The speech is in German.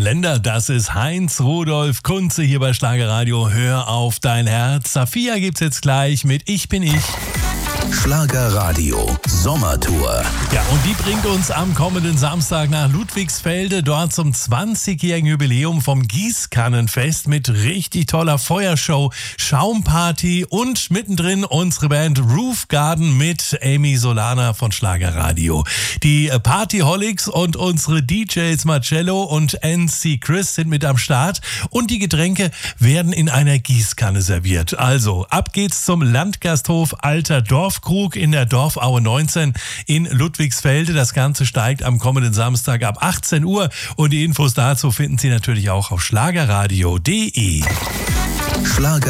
Länder. Das ist Heinz Rudolf Kunze hier bei Schlagerradio. Hör auf dein Herz. Safia gibt's jetzt gleich mit Ich bin ich. Schlagerradio Sommertour. Ja, und die bringt uns am kommenden Samstag nach Ludwigsfelde, dort zum 20-jährigen Jubiläum vom Gießkannenfest mit richtig toller Feuershow, Schaumparty und mittendrin unsere Band Roof Garden mit Amy Solana von Schlagerradio. Die Partyholics und unsere DJs Marcello und NC Chris sind mit am Start und die Getränke werden in einer Gießkanne serviert. Also, ab geht's zum Landgasthof Alter Dorfkrug in der Dorfaue 19 in Ludwigsfelde. Das Ganze steigt am kommenden Samstag ab 18 Uhr und die Infos dazu finden Sie natürlich auch auf schlagerradio.de.